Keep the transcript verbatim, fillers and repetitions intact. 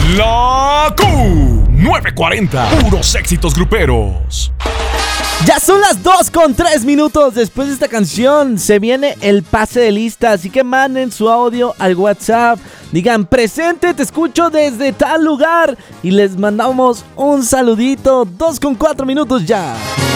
La Q novecientos cuarenta, puros éxitos gruperos. Ya son las dos con tres minutos. Después de esta canción se viene el pase de lista, así que manden su audio al WhatsApp. Digan, presente, te escucho desde tal lugar, y les mandamos un saludito. Dos con cuatro minutos ya.